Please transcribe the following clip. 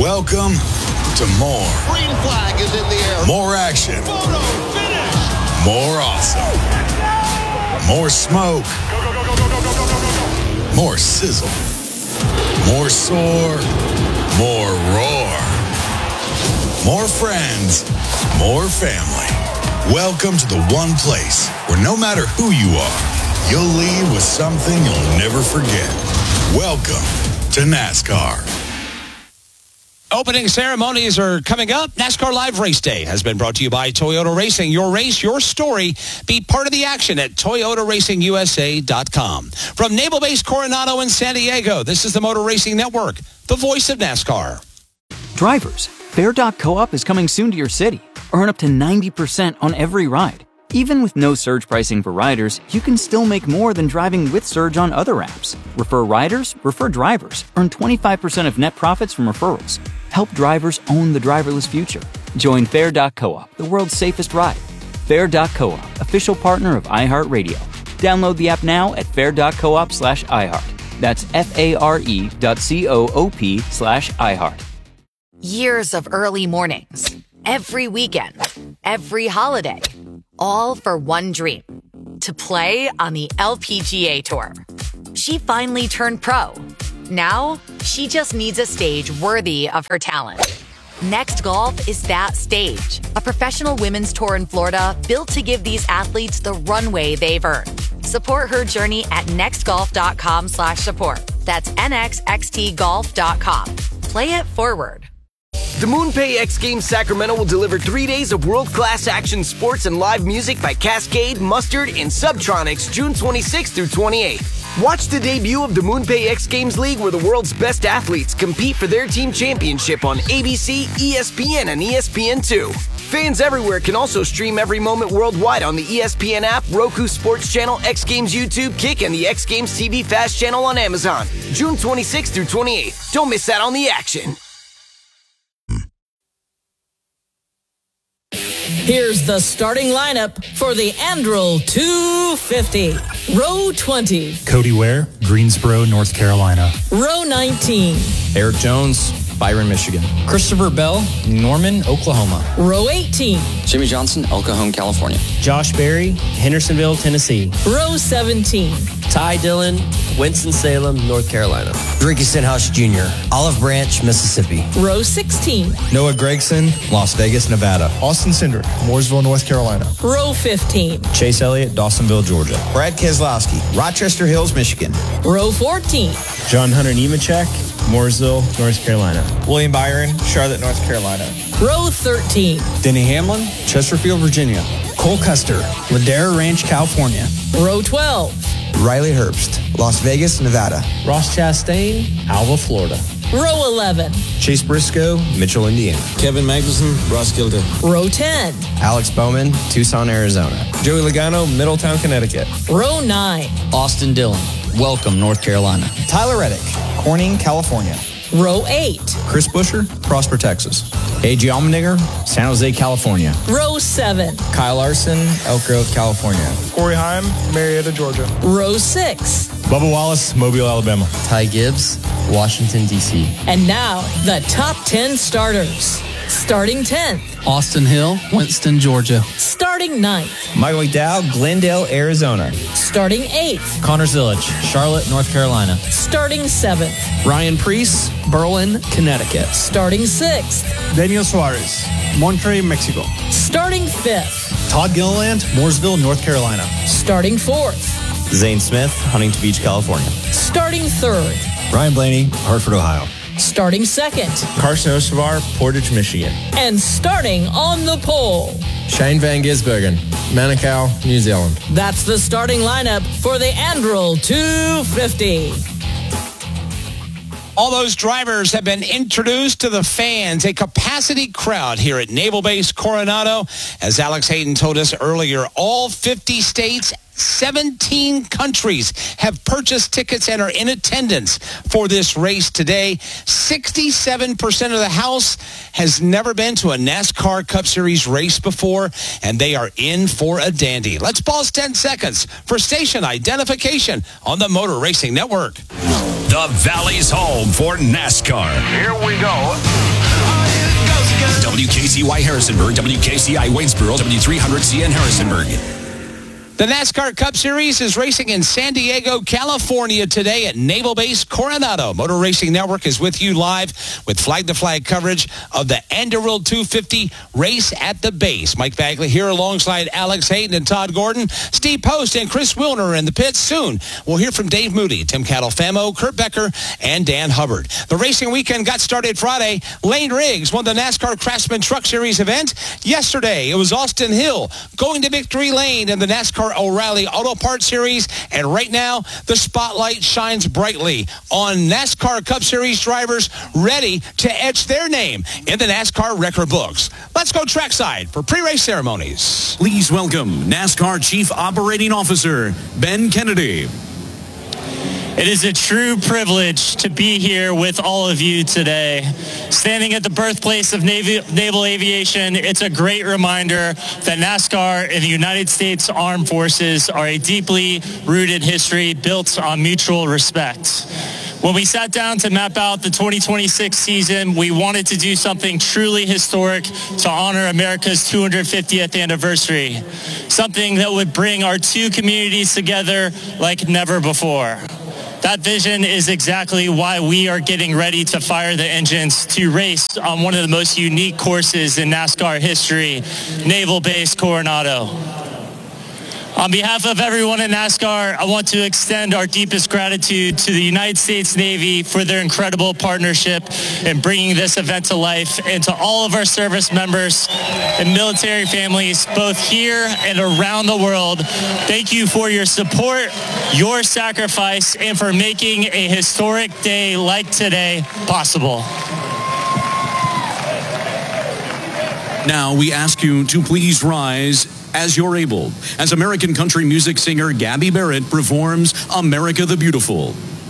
Welcome to more. Green flag is in the air. More action. Photo finish. More awesome. More smoke. More sizzle. More soar. More roar. More friends. More family. Welcome to the one place where no matter who you are, you'll leave with something you'll never forget. Welcome to NASCAR. Opening ceremonies are coming up. NASCAR Live Race Day has been brought to you by Toyota Racing. Your race, your story. Be part of the action at ToyotaRacingUSA.com. From Naval Base Coronado in San Diego, this is the Motor Racing Network, the voice of NASCAR. Drivers, Fair.coop is coming soon to your city. Earn up to 90% on every ride. Even with no surge pricing for riders, you can still make more than driving with surge on other apps. Refer riders, refer drivers. Earn 25% of net profits from referrals. Help drivers own the driverless future. Join Fair.coop, the world's safest ride. Fair.coop, official partner of iHeartRadio. Download the app now at fair.coop/iHeart. That's FARE.coop/iHeart. Years of early mornings, every weekend, every holiday, all for one dream, to play on the LPGA Tour. She finally turned pro. Now, she just needs a stage worthy of her talent. Next Golf is that stage, a professional women's tour in Florida built to give these athletes the runway they've earned. Support her journey at nextgolf.com/support. That's nxxtgolf.com. Play it forward. The MoonPay X Games Sacramento will deliver 3 days of world-class action sports and live music by Cascade, Mustard, and Subtronics June 26th through 28th. Watch the debut of the MoonPay X Games League where the world's best athletes compete for their team championship on ABC, ESPN, and ESPN2. Fans everywhere can also stream every moment worldwide on the ESPN app, Roku Sports Channel, X Games YouTube, Kick, and the X Games TV Fast channel on Amazon. June 26th through 28th. Don't miss out on the action. Here's the starting lineup for the Anduril 250. Row 20. Cody Ware, Greensboro, North Carolina. Row 19. Eric Jones, Byron, Michigan. Christopher Bell, Norman, Oklahoma. Row 18. Jimmy Johnson, El Cajon, California. Josh Berry, Hendersonville, Tennessee. Row 17. Ty Dillon, Winston-Salem, North Carolina. Ricky Stenhouse Jr., Olive Branch, Mississippi. Row 16. Noah Gregson, Las Vegas, Nevada. Austin Cindric, Mooresville, North Carolina. Row 15. Chase Elliott, Dawsonville, Georgia. Brad Keselowski, Rochester Hills, Michigan. Row 14. John Hunter Nemechek, Mooresville, North Carolina. William Byron, Charlotte, North Carolina. Row 13. Denny Hamlin, Chesterfield, Virginia. Cole Custer, Ladera Ranch, California. Row 12. Riley Herbst, Las Vegas, Nevada. Ross Chastain, Alva, Florida. Row 11. Chase Briscoe, Mitchell, Indiana. Kevin Magnuson, Roskilde. Row 10. Alex Bowman, Tucson, Arizona. Joey Logano, Middletown, Connecticut. Row 9. Austin Dillon, Welcome, North Carolina. Tyler Reddick, Corning, California. Row 8. Chris Buescher, Prosper, Texas. A.J. Allmendinger, San Jose, California. Row 7. Kyle Larson, Elk Grove, California. Corey Heim, Marietta, Georgia. Row 6. Bubba Wallace, Mobile, Alabama. Ty Gibbs, Washington, D.C. And now, the top 10 starters. Starting 10th. Austin Hill, Winston, Georgia. Starting 9th. Michael McDowell, Glendale, Arizona. Starting 8th. Connor Zillage, Charlotte, North Carolina. Starting 7th. Ryan Preece, Berlin, Connecticut. Starting 6th. Daniel Suarez, Monterrey, Mexico. Starting 5th. Todd Gilliland, Mooresville, North Carolina. Starting 4th. Zane Smith, Huntington Beach, California. Starting 3rd. Ryan Blaney, Hartford, Ohio. Starting 2nd. Carson Osavar, Portage, Michigan. And starting on the pole. Shane Van Gisbergen, Manukau, New Zealand. That's the starting lineup for the Anduril 250. All those drivers have been introduced to the fans, a capacity crowd here at Naval Base Coronado. As Alex Hayden told us earlier, all 50 states, 17 countries have purchased tickets and are in attendance for this race today. 67% of the house has never been to a NASCAR Cup Series race before, and they are in for a dandy. Let's pause 10 seconds for station identification on the Motor Racing Network. The Valley's home for NASCAR. Here we go. WKCY Harrisonburg, WKCI Waynesboro, W300CN Harrisonburg. The NASCAR Cup Series is racing in San Diego, California today at Naval Base Coronado. Motor Racing Network is with you live with flag-to-flag coverage of the Anduril 250 race at the base. Mike Bagley here alongside Alex Hayden and Todd Gordon. Steve Post and Chris Wilner in the pits. Soon we'll hear from Dave Moody, Tim Catalfamo, Kurt Becker, and Dan Hubbard. The racing weekend got started Friday. Lane Riggs won the NASCAR Craftsman Truck Series event. Yesterday, it was Austin Hill going to victory lane in the NASCAR O'Reilly Auto Parts Series, and right now the spotlight shines brightly on NASCAR Cup Series drivers ready to etch their name in the NASCAR record books. Let's go trackside for pre-race ceremonies. Please welcome NASCAR Chief Operating Officer Ben Kennedy. It is a true privilege to be here with all of you today. Standing at the birthplace of naval aviation, it's a great reminder that NASCAR and the United States Armed Forces are a deeply rooted history built on mutual respect. When we sat down to map out the 2026 season, we wanted to do something truly historic to honor America's 250th anniversary, something that would bring our two communities together like never before. That vision is exactly why we are getting ready to fire the engines to race on one of the most unique courses in NASCAR history, Naval Base Coronado. On behalf of everyone in NASCAR, I want to extend our deepest gratitude to the United States Navy for their incredible partnership in bringing this event to life, and to all of our service members and military families, both here and around the world. Thank you for your support, your sacrifice, and for making a historic day like today possible. Now we ask you to please rise as you're able, as American country music singer Gabby Barrett performs America the Beautiful.